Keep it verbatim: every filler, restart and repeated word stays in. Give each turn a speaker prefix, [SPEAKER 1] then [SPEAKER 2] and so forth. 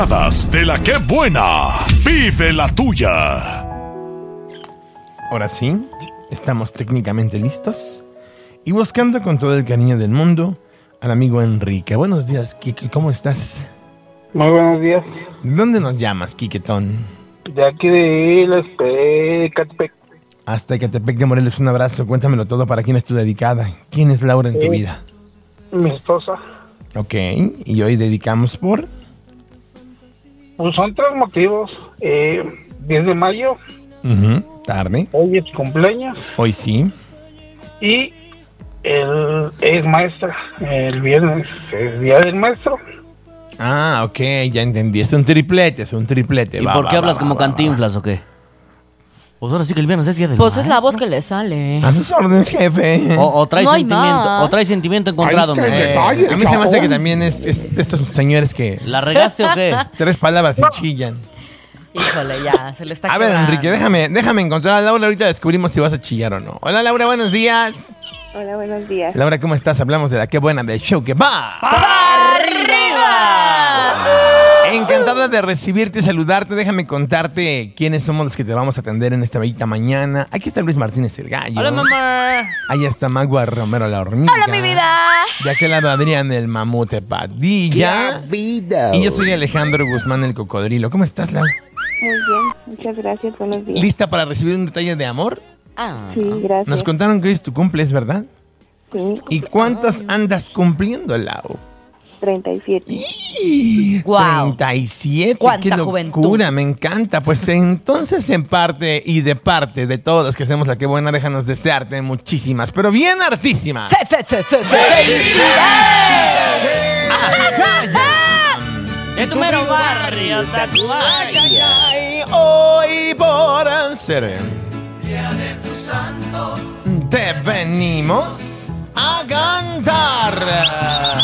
[SPEAKER 1] De la que buena, vive la tuya.
[SPEAKER 2] Ahora sí, estamos técnicamente listos y buscando con todo el cariño del mundo al amigo Enrique. Buenos días, Kike, ¿cómo estás?
[SPEAKER 3] Muy buenos días.
[SPEAKER 2] ¿De dónde nos llamas, Quiquetón?
[SPEAKER 3] De aquí de la de Catepec.
[SPEAKER 2] Hasta Catepec de Morelos, un abrazo. Cuéntamelo todo, ¿para quién es tu dedicada? ¿Quién es Laura en tu
[SPEAKER 3] Eh,
[SPEAKER 2] vida?
[SPEAKER 3] Mi esposa.
[SPEAKER 2] Ok, y hoy dedicamos por...
[SPEAKER 3] Pues son tres motivos. Eh, diez de mayo,
[SPEAKER 2] Uh-huh. Tarde.
[SPEAKER 3] hoy es cumpleaños
[SPEAKER 2] Hoy sí.
[SPEAKER 3] y el es maestra. El viernes es día del maestro.
[SPEAKER 2] Ah, ok, ya entendí. Es un triplete, es un triplete.
[SPEAKER 4] ¿Y
[SPEAKER 2] Va,
[SPEAKER 4] por qué
[SPEAKER 2] va,
[SPEAKER 4] hablas
[SPEAKER 2] va,
[SPEAKER 4] como
[SPEAKER 2] va, va,
[SPEAKER 4] Cantinflas o qué? Pues ahora sí que el viernes es día del
[SPEAKER 5] Pues es la
[SPEAKER 4] maestro.
[SPEAKER 5] voz que le sale.
[SPEAKER 2] va. A sus órdenes, jefe.
[SPEAKER 4] O, o trae
[SPEAKER 5] No hay
[SPEAKER 4] sentimiento,
[SPEAKER 5] más.
[SPEAKER 4] o trae sentimiento encontrado,
[SPEAKER 3] Ahí está el
[SPEAKER 4] me-
[SPEAKER 3] detalle.
[SPEAKER 2] a mí se me hace que también es, es de estos señores que
[SPEAKER 4] ¿La regaste o qué?
[SPEAKER 2] tres palabras y chillan.
[SPEAKER 5] Híjole, ya, se le está
[SPEAKER 2] A ver,
[SPEAKER 5] quebrando.
[SPEAKER 2] Enrique, déjame, déjame encontrar a Laura. Ahorita descubrimos si vas a chillar o no. Hola, Laura, buenos días.
[SPEAKER 6] Hola, buenos días.
[SPEAKER 2] Laura, ¿cómo estás? Hablamos de la qué buena del show que va.
[SPEAKER 5] ¡Arriba!
[SPEAKER 2] Encantada de recibirte y saludarte. Déjame contarte quiénes somos los que te vamos a atender en esta bellita mañana. Aquí está Luis Martínez el Gallo.
[SPEAKER 4] Hola, mamá.
[SPEAKER 2] Allá está Magua Romero la hormiga.
[SPEAKER 5] ¡Hola, mi vida!
[SPEAKER 2] De aquel lado Adrián el mamute Padilla.
[SPEAKER 7] vida!
[SPEAKER 2] Y yo soy Alejandro Guzmán el cocodrilo. ¿Cómo estás, Laura?
[SPEAKER 6] Muy bien, muchas gracias, buenos días.
[SPEAKER 2] ¿Lista para recibir un detalle de amor?
[SPEAKER 5] Ah.
[SPEAKER 6] Sí, gracias.
[SPEAKER 2] Nos contaron que hoy es tu cumple, ¿es verdad?
[SPEAKER 6] Sí,
[SPEAKER 2] ¿Y cuántos andas cumpliendo, Lau?
[SPEAKER 6] treinta y siete.
[SPEAKER 5] Guau.
[SPEAKER 2] treinta y siete.
[SPEAKER 5] Cuánta
[SPEAKER 2] ¡Qué locura!
[SPEAKER 5] juventud.
[SPEAKER 2] Me encanta. Pues entonces, en parte y de parte de todos los que hacemos la que buena, déjanos desearte muchísimas, pero bien hartísimas.
[SPEAKER 5] Fe, fe, fe, fe, fe.
[SPEAKER 2] Ajá, ya.
[SPEAKER 4] De tu mero barrio,
[SPEAKER 2] Ay, ay, ay, hoy por ser te venimos a cantar.